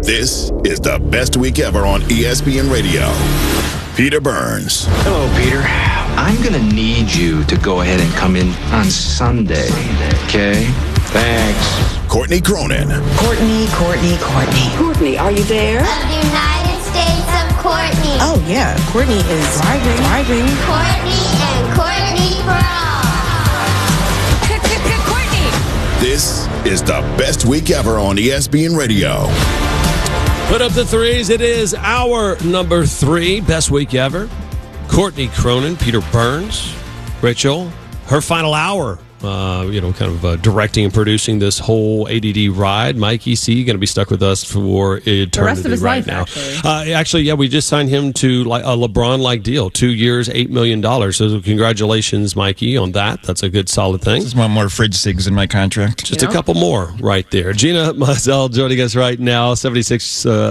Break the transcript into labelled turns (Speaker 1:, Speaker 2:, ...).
Speaker 1: This is the best week ever on ESPN Radio. Peter Burns.
Speaker 2: Hello, Peter. I'm going to need you to go ahead and come in on Sunday, okay? Thanks.
Speaker 1: Courtney Cronin.
Speaker 3: Courtney.
Speaker 4: Courtney, are you there?
Speaker 5: The United States of Courtney.
Speaker 3: Oh, yeah. Courtney is driving.
Speaker 5: Courtney and Courtney for all.
Speaker 4: Courtney!
Speaker 1: This is the best week ever on ESPN Radio.
Speaker 6: Put up the threes. It is our number 3 best week ever. Courtney Cronin, Peter Burns, Rachel. Her final hour, directing and producing this whole ADD ride. Mikey C. going to be stuck with us for eternity
Speaker 7: the rest of his
Speaker 6: right
Speaker 7: life,
Speaker 6: now. Actually, we just signed him to a LeBron-like deal, 2 years, $8 million. So congratulations, Mikey, on that. That's a good, solid thing.
Speaker 8: Just want more fridge cigs in my contract.
Speaker 6: Just a couple more right there. Gina Mizell joining us right now, 76